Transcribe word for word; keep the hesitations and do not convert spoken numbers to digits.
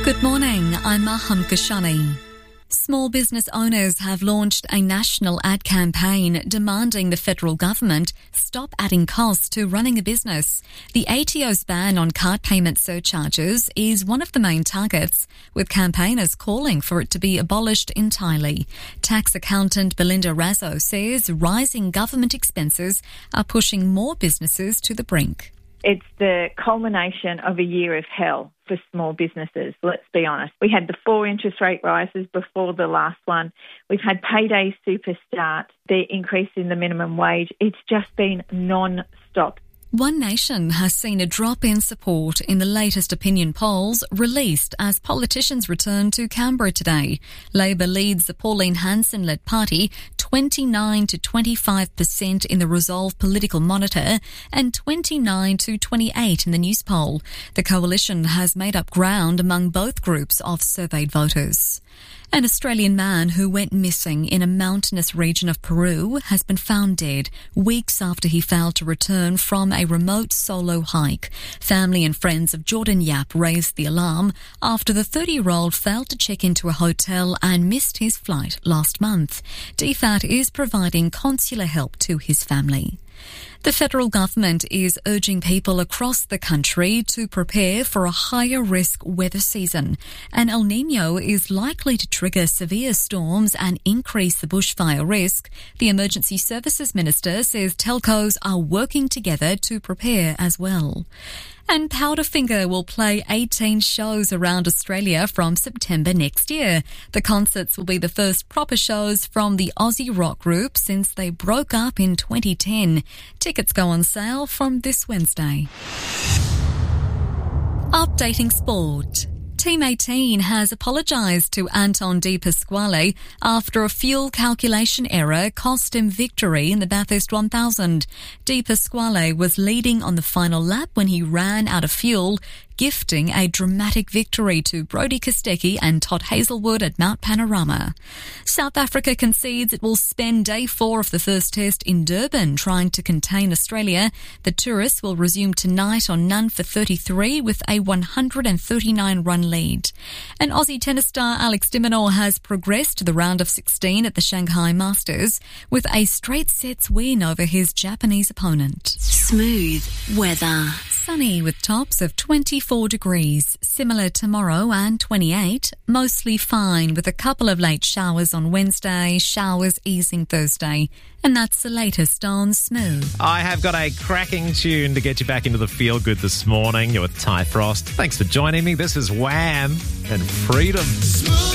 Good morning, I'm Maham Kashani. Small business owners have launched a national ad campaign demanding the federal government stop adding costs to running a business. The A T O's ban on card payment surcharges is one of the main targets, with campaigners calling for it to be abolished entirely. Tax accountant Belinda Razzo says rising government expenses are pushing more businesses to the brink. It's the culmination of a year of hell for small businesses, let's be honest. We had the four interest rate rises before the last one. We've had payday super start, the increase in the minimum wage. It's just been non-stop. One Nation has seen a drop in support in the latest opinion polls released as politicians return to Canberra today. Labor leads the Pauline Hanson-led party twenty-nine to twenty-five percent in the Resolve Political Monitor and twenty-nine to twenty-eight in the News poll. The coalition has made up ground among both groups of surveyed voters. An Australian man who went missing in a mountainous region of Peru has been found dead weeks after he failed to return from a remote solo hike. Family and friends of Jordan Yap raised the alarm after the thirty-year-old failed to check into a hotel and missed his flight last month. D F A T is providing consular help to his family. The federal government is urging people across the country to prepare for a higher risk weather season. An El Niño is likely to trigger severe storms and increase the bushfire risk. The Emergency Services Minister says telcos are working together to prepare as well. And Powderfinger will play eighteen shows around Australia from September next year. The concerts will be the first proper shows from the Aussie rock group since they broke up in twenty ten. Tickets go on sale from this Wednesday. Updating sport. Team eighteen has apologised to Anton De Pasquale after a fuel calculation error cost him victory in the Bathurst one thousand. De Pasquale was leading on the final lap when he ran out of fuel, gifting a dramatic victory to Brodie Kostecki and Todd Hazelwood at Mount Panorama. South Africa concedes it will spend day four of the first test in Durban trying to contain Australia. The tourists will resume tonight on none for thirty-three with a one hundred thirty-nine run lead. And Aussie tennis star Alex de Minaur has progressed to the round of sixteen at the Shanghai Masters with a straight sets win over his Japanese opponent. Smooth weather. Sunny with tops of twenty-four degrees, similar tomorrow and twenty-eight, mostly fine with a couple of late showers on Wednesday, showers easing Thursday. And that's the latest on Smooth. I have got a cracking tune to get you back into the feel good this morning. You're with Ty Frost. Thanks for joining me. This is Wham and Freedom. Smooth.